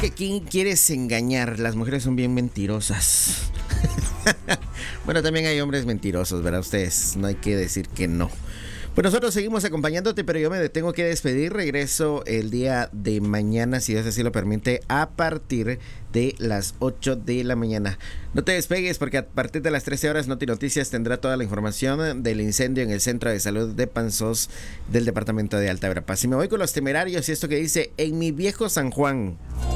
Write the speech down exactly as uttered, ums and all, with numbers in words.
que ¿quién quieres engañar? Las mujeres son bien mentirosas. Bueno, también hay hombres mentirosos, ¿verdad? Ustedes, no hay que decir que no. Pues nosotros seguimos acompañándote, pero yo me tengo que despedir. Regreso el día de mañana, si Dios así lo permite, a partir de las ocho de la mañana. No te despegues, porque a partir de las trece horas Noti Noticias tendrá toda la información del incendio en el Centro de Salud de Panzós del departamento de Alta Verapaz. Y me voy con Los Temerarios y esto que dice: en mi viejo San Juan.